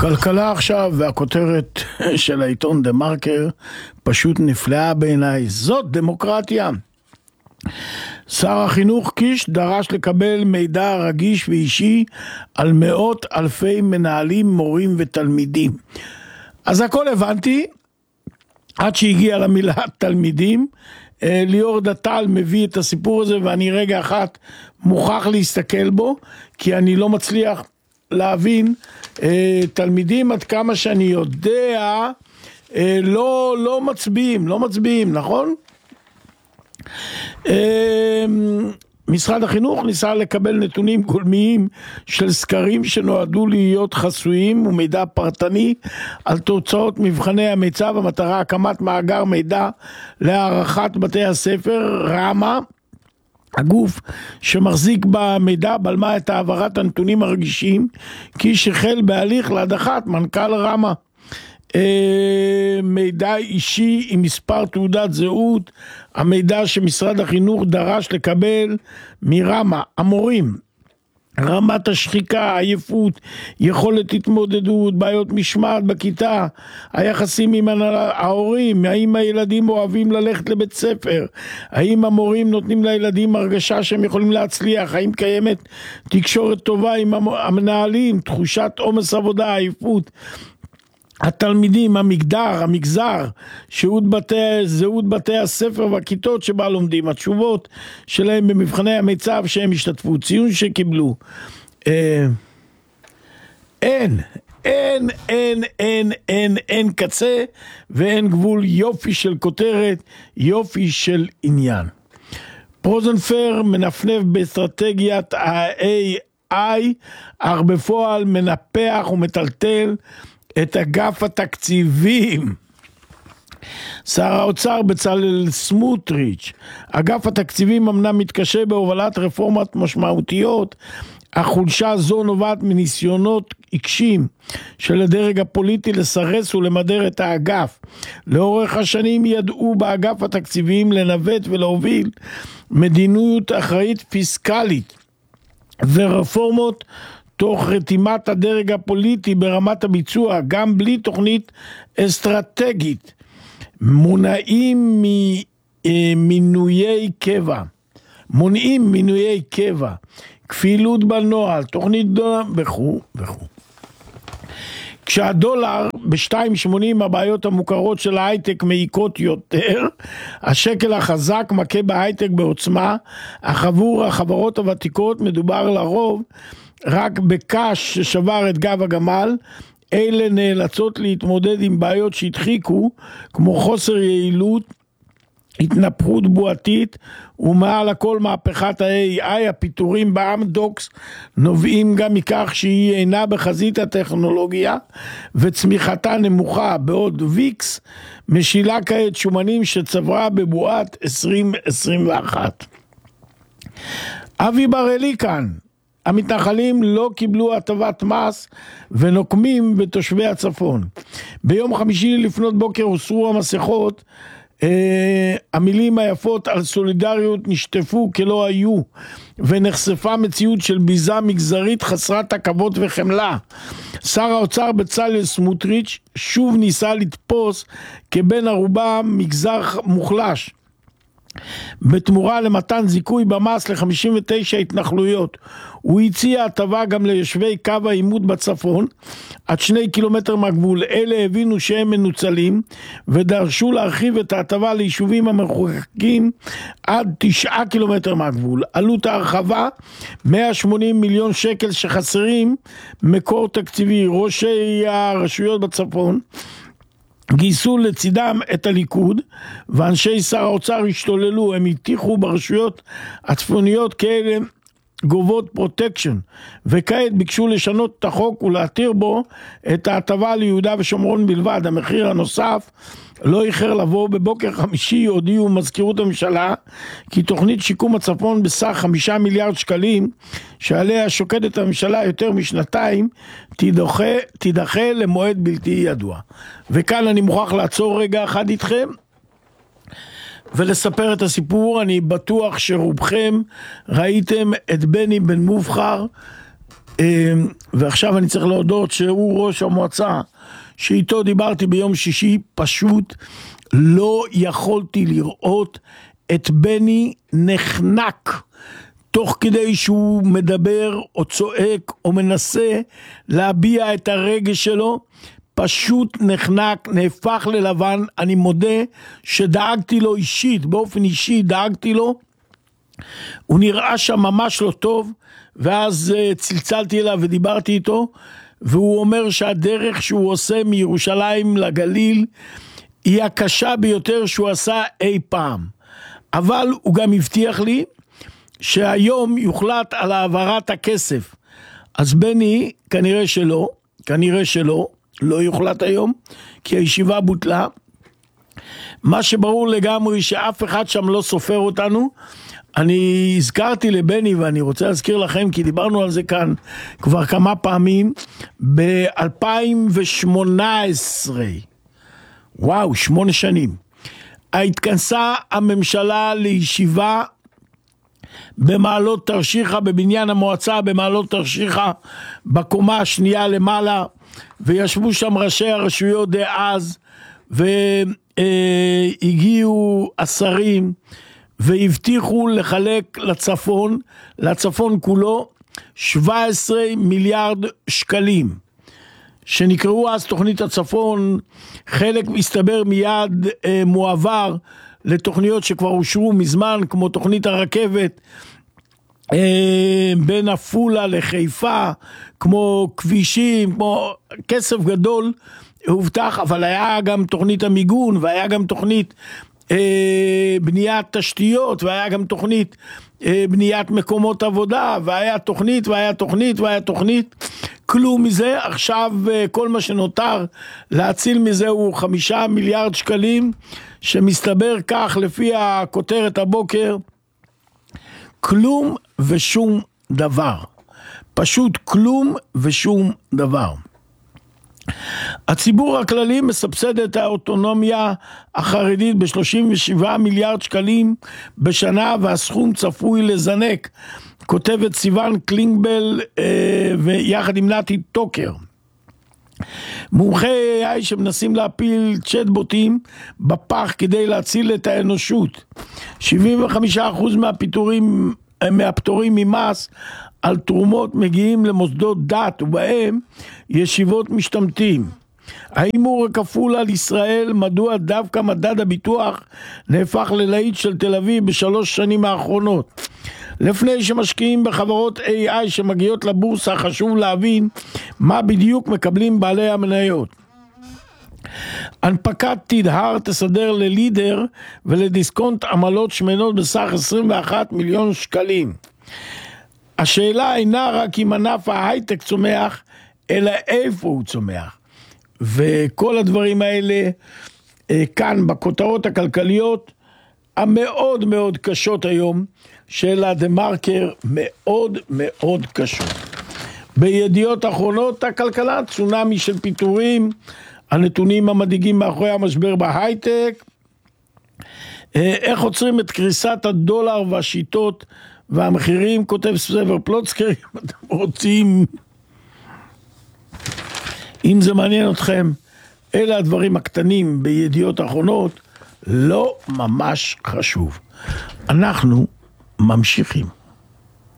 כלכלה עכשיו, והכותרת של העיתון דה מרקר פשוט נפלאה בעיניי. זאת דמוקרטיה. שר החינוך קיש דרש לקבל מידע רגיש ואישי על מאות אלפי מנהלים, מורים ותלמידים. אז הכל הבנתי, עד שהגיע למילה תלמידים. ליאור דטל מביא את הסיפור הזה, ואני רגע אחת מוכרח להסתכל בו, כי אני לא מצליח להבין. תלמידים, עד כמה שאני יודע, לא מצביעים, נכון? משרד החינוך ניסה לקבל נתונים גולמיים של סקרים שנועדו להיות חסויים ומידע פרטני על תוצאות מבחני המיצ"ב. המטרה הקמת מאגר מידע להערכת בתי הספר. רמה, הגוף שמחזיק במידע, בלמה את העברת הנתונים הרגישים, כי שחל בהליך להדחת מנכ"ל רמה. מידע אישי עם מספר תעודת זהות, המידע שמשרד החינוך דרש לקבל מרמה, המורים, רמת השחיקה, עייפות, יכולת התמודדות, בעיות משמעת בכיתה, היחסים עם ההורים, האם הילדים אוהבים ללכת לבית ספר, האם המורים נותנים לילדים הרגשה שהם יכולים להצליח, האם קיימת תקשורת טובה עם המנהלים, תחושת עומס עבודה, עייפות, התלמידים, המגזר, זהות בתי הספר והכיתות שבה לומדים, התשובות שלהם במבחני המיצ"ב שהם השתתפו, ציון שקיבלו. אין קצה ואין גבול. יופי של כותרת, יופי של עניין. פרוזנפר מנפנף באסטרטגיית ה-AI, אך בפועל מנפח ומטלטל את אגף התקציבים. שר האוצר בצלאל סמוטריץ', אגף התקציבים אמנם מתקשה בהובלת רפורמות משמעותיות, אך חולשה זו נובעת מניסיונות עיקשים של הדרג הפוליטי לסרס ולמדר את האגף. לאורך השנים ידעו באגף התקציבים לנווט ולהוביל מדיניות אחראית פיסקלית ורפורמות תוך רתימת הדרג הפוליטי ברמת הביצוע, גם בלי תוכנית אסטרטגית. מונעים מינויי קבע, כפילות בנוהל, תוכנית גדולה וכו'. כשהדולר ב-2.80 הבעיות המוכרות של ההייטק מעיקות יותר, השקל החזק מכה בהייטק בעוצמה, אך עבור החברות הוותיקות מדובר לרוב רק בקש ששבר את גב הגמל. אלה נאלצות להתמודד עם בעיות שהדחיקו, כמו חוסר יעילות, התנפחות בועתית, ומעל הכל מהפכת ה-AI. הפיטורים באמדוקס נובעים גם מכך שהיא אינה בחזית הטכנולוגיה וצמיחתה נמוכה, בעוד ויקס משילה כעת שומנים שצברה בבועת 2021. אבי בראלי כאן. המתנחלים לא קיבלו הטבת מס ונוקמים בתושבי הצפון. ביום חמישי לפנות בוקר הוסרו המסכות, המילים היפות על סולידריות נשטפו כלא היו, ונחשפה מציאות של ביזה מגזרית חסרת עכבות וחמלה. שר האוצר בצלאל סמוטריץ' שוב ניסה לתפוס כבן ערובה מגזר מוחלש, בתמורה למתן זיכוי במס ל-59 התנחלויות. הוא הציע הטבה גם ליושבי קו העימות בצפון, עד 2 קילומטר מהגבול. אלה הבינו שהם מנוצלים, ודרשו להרחיב את ההטבה ליישובים המרוחקים עד 9 קילומטר מהגבול. עלות ההרחבה 180 מיליון שקל שחסרים מקור תקציבי. ראשי הרשויות בצפון גייסו לצידם את הליכוד, ואנשי שר האוצר השתוללו. הם הבטיחו ברשויות הצפוניות כאלה גובות פרוטקשן, וכעת ביקשו לשנות את החוק ולהתיר בו את ההטבה ליהודה ושומרון בלבד. המחיר הנוסף לא איחר לבוא. בבוקר חמישי הודיעו מזכירות הממשלה כי תוכנית שיקום הצפון בסך 5 מיליארד שקלים שעליה שוקדת הממשלה יותר משנתיים תידחה למועד בלתי ידוע. וכאן אני מוכרח לעצור רגע אחד איתכם ולספר את הסיפור. אני בטוח שרובכם ראיתם את בני בן מובחר ועכשיו אני צריך להודות שהוא ראש המועצה, שאיתו דיברתי ביום שישי, פשוט לא יכולתי לראות את בני נחנק, תוך כדי שהוא מדבר או צועק או מנסה להביע את הרגש שלו, פשוט נחנק, נהפך ללבן. אני מודה שדאגתי לו אישית, באופן אישי דאגתי לו, הוא נראה שם ממש לא טוב, ואז צלצלתי אליו ודיברתי איתו, והוא אומר שהדרך שהוא עושה מירושלים לגליל, היא הקשה ביותר שהוא עשה אי פעם. אבל הוא גם הבטיח לי, שהיום יוחלט על העברת הכסף. אז בני, כנראה שלא, לא יוחלט היום, כי הישיבה בוטלה. מה שברור לגמרי שאף אחד שם לא סופר אותנו. אני הזכרתי לבני, ואני רוצה להזכיר לכם, כי דיברנו על זה כאן כבר כמה פעמים, ב-2018, וואו, 8 שנים, התכנסה הממשלה לישיבה במעלות תרשיחא, בבניין המועצה במעלות תרשיחא, בקומה השנייה למעלה, וישבו שם ראשי הרשויות דאז, והגיעו השרים, והבטיחו לחלק לצפון כולו, 17 מיליארד שקלים, שנקראו אז תוכנית הצפון. חלק מסתבר מיד מועבר לתוכניות שכבר אושרו מזמן, כמו תוכנית הרכבת בין עפולה לחיפה, כמו כבישים, כמו כסף גדול הובטח, אבל היה גם תוכנית המיגון, והיה גם תוכנית בניית תשתיות, והיה גם תוכנית בניית מקומות עבודה, והיה תוכנית, כלום מזה. עכשיו כל מה שנותר להציל מזה הוא 5 מיליארד שקלים, שמסתבר כך לפי הכותרת הבוקר, כלום ושום דבר, פשוט כלום ושום דבר. הציבור הכללי מסבסד את האוטונומיה החרדית ב-37 מיליארד שקלים בשנה, והסכום צפוי לזנק, כותבת סיוון קלינגבל ויחד עם נתי טוקר. מומחי AI שמנסים להפיל צ'טבוטים בפח כדי להציל את האנושות. 75% מהפטורים ממס על תרומות מגיעים למוסדות דת, ובהם ישיבות משתמטים. ההימור הכפול על ישראל, מדוע דווקא מדד הביטוח נהפך ללהיט של תל אביב ב3 שנים האחרונות. לפני שמשקיעים בחברות AI שמגיעות לבורסה, חשוב להבין מה בדיוק מקבלים בעלי המניות. הנפקת תדהר תסדר ללידר ולדיסקונט עמלות שמנות בסך 21 מיליון שקלים. השאלה אינה רק אם ענף ההייטק צומח, אלא איפה הוא צומח. וכל הדברים האלה כאן בכותרות הכלכליות המאוד מאוד קשות היום של הדה-מרקר, מאוד מאוד קשות. בידיעות אחרונות הכלכלה, צונמי של פיטורים, הנתונים המדאיגים מאחורי המשבר בהייטק, איך עוצרים את קריסת הדולר והשיטות והמחירים, כותב סבר פלוצקר. אם אתם רוצים, אם זה מעניין אתכם, אלה הדברים הקטנים בידיעות האחרונות, לא ממש חשוב. אנחנו ממשיכים.